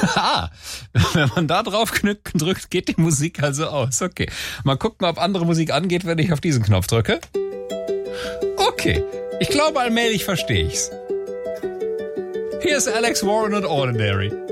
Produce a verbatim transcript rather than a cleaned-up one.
Ah, wenn man da drauf drückt, geht die Musik also aus. Okay, mal gucken, ob andere Musik angeht, wenn ich auf diesen Knopf drücke. Okay, ich glaube allmählich verstehe ich's. Hier ist Alex Warren und Ordinary.